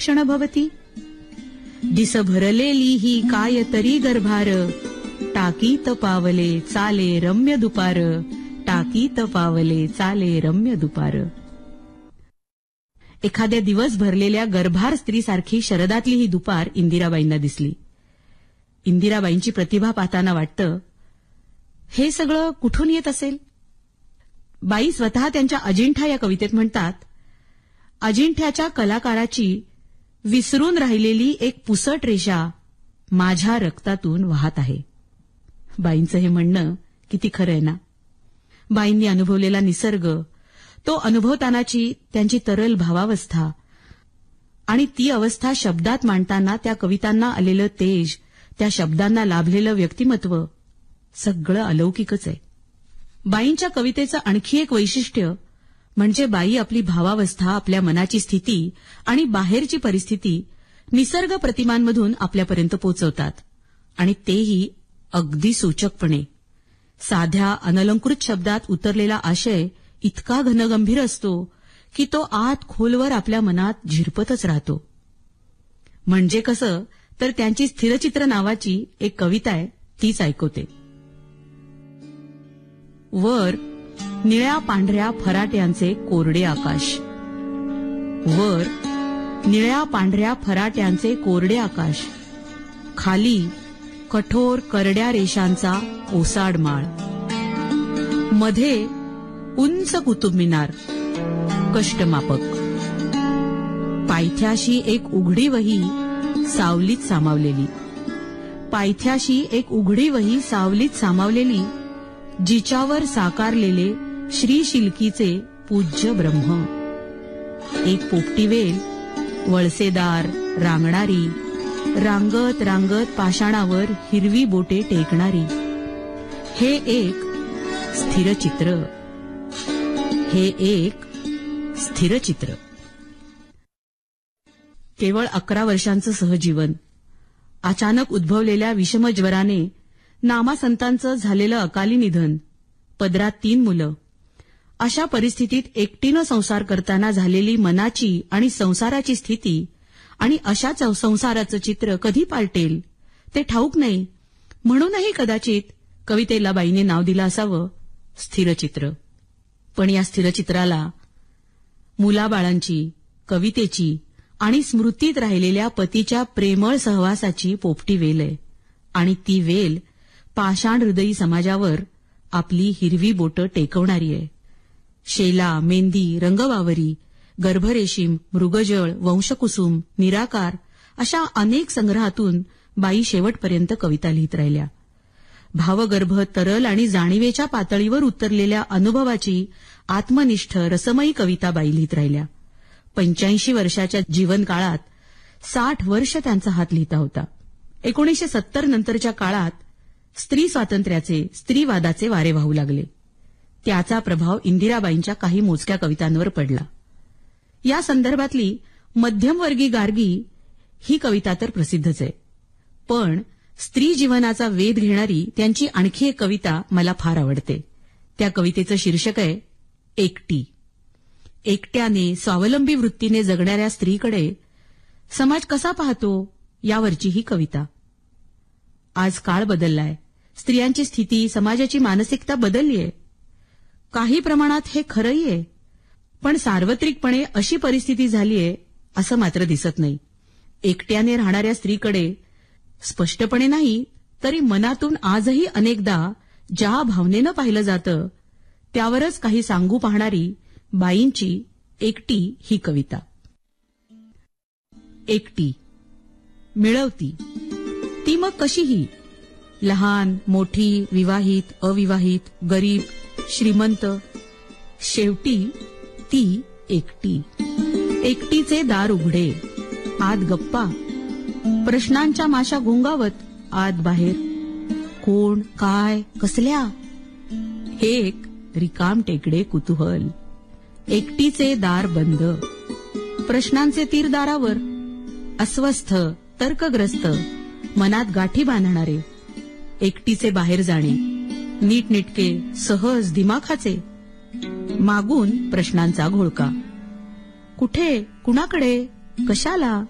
क्षण भवती. दिस भरलेली ही काय तरी गर्भार, टाकीत पावले चाले रम्य दुपार, टाकीत पावले चाले रम्य दुपार. एखाद्या दिवस भरलेल्या गर्भार स्त्रीसारखी शरदातली ही दुपार इंदिराबाईंना दिसली. इंदिराबाईंची प्रतिभा पाहताना वाटतं, हे सगळं कुठून येत असेल. बाई स्वतः त्यांच्या अजिंठा या कवितेत म्हणतात, अजिंठ्याच्या कलाकाराची विसरून राहिलेली एक पुसट रेषा माझ्या रक्तातून वाहत आहे. बाईंचं हे म्हणणं किती खरं आहे ना. बाईंनी अनुभवलेला निसर्ग, तो अनुभवतानाची त्यांची तरल भावावस्था आणि ती अवस्था शब्दात मांडताना त्या कवितांना आलेलं तेज, त्या शब्दांना लाभलेलं व्यक्तिमत्व सगळं अलौकिकच आहे. बाईंच्या कवितेचं आणखी एक वैशिष्ट्य म्हणजे बाई आपली भावावस्था, आपल्या मनाची स्थिती आणि बाहेरची परिस्थिती निसर्ग प्रतिमांमधून आपल्यापर्यंत पोचवतात आणि तेही अगदी सूचकपणे. साध्या अनलंकृत शब्दात उतरलेला आशय इतका घनगंभीर असतो की तो आत खोलवर आपल्या मनात झिरपतच राहतो. म्हणजे कसं तर त्यांची स्थिरचित्र नावाची एक कविता आहे, तीच ऐकवते. वर निळ्या पांढऱ्या फराट्यांचे कोरडे आकाश, वर निळ्या पांढऱ्या फराट्यांचे कोरडे आकाश, खाली कठोर करड्या रेषांचा ओसाड माळ, मध्ये उंच कुतुब मिनार कष्टमापक, पायथ्याशी एक उघडी वही सावलीत सामावलेली, पायथ्याशी एक उघडी वही सावलीत सामावलेली, जिच्यावर साकारलेले श्री शिलकीचे पूज्य ब्रह्म, एक पोपटी वेल वळसेदार रांगणारी, रांगत रांगत पाषाणावर हिरवी बोटे टेकणारी. हे एक स्थिरचित्र, हे एक स्थिरचित्र. केवळ 11 वर्षांचं सहजीवन, अचानक उद्भवलेल्या विषमज्वराने नामासंतांचं झालेलं अकाली निधन, पदरात 3 मुलं, अशा परिस्थितीत एकटीनं संसार करताना झालेली मनाची आणि संसाराची स्थिती आणि अशाच संसाराचं चित्र कधी पालटेल ते ठाऊक नाही. म्हणूनही कदाचित कवितेला बाईने नाव दिलं असावं स्थिरचित्र. पण या स्थिरचित्राला मुलाबाळांची, कवितेची आणि स्मृतीत राहिलेल्या पतीच्या प्रेमळ सहवासाची पोपटी वेल आहे आणि ती वेल पाषाण हृदयी समाजावर आपली हिरवी बोटं टेकवणारी आहे. शेला, मेंदी, रंगवावरी, गर्भरेशीम, मृगजळ, वंशकुसुम, निराकार अशा अनेक संग्रहातून बाई शेवटपर्यंत कविता लिहित राहिल्या. भावगर्भ, तरल आणि जाणीवेच्या पातळीवर उतरलेल्या अनुभवाची आत्मनिष्ठ रसमयी कविता बाई लिहित राहिल्या. 85 वर्षाच्या जीवनकाळात 60 वर्ष त्यांचा हात लिहिता होता. 1970 नंतरच्या काळात स्त्री स्वातंत्र्याचे, स्त्रीवादाचे वारे वाहू लागले. त्याचा प्रभाव इंदिराबाईंच्या काही मोजक्या कवितांवर पडला. या संदर्भातली मध्यमवर्गीय गार्गी ही कविता तर प्रसिद्धच आहे, पण स्त्री जीवनाचा वेध घेणारी त्यांची आणखी एक कविता मला फार आवडते. त्या कवितेचं शीर्षक आहे एकटी. एकट्याने स्वावलंबी वृत्तीने जगणाऱ्या स्त्रीकडे समाज कसा पाहतो यावरची ही कविता. आज काळ बदललाय, स्त्रियांची स्थिती, समाजाची मानसिकता बदललीय. काही प्रमाणात हे खरंही आहे, पण सार्वत्रिकपणे अशी परिस्थिती झालीय असं मात्र दिसत नाही. एकट्याने राहणाऱ्या स्त्रीकडे स्पष्टपणे नाही तरी मनातून आजही अनेकदा ज्या भावनेनं पाहिलं जातं त्यावरच काही सांगू पाहणारी बाईंची एकटी ही कविता. एकटी मिळवती ती मग कशीही, लहान मोठी, विवाहित अविवाहित, गरीब श्रीमंत, शेवटी ती एकटी. एकटीचे दार उघडे, आत गप्पा, प्रश्नांच्या माशा घोंगावत आत बाहेर, कोण काय कसल्या, एक रिकाम टेकडे कुतूहल. एकटीचे दार बंद, प्रश्नांचे तीर दारावर, अस्वस्थ तर्कग्रस्त मनात गाठी बांधणारे. एकटीचे बाहेर जाणे, नीटनेटके सहज दिमाखाचे, मागून प्रश्नांचा घोळका. कुठे, कुणाकडे, कशाला,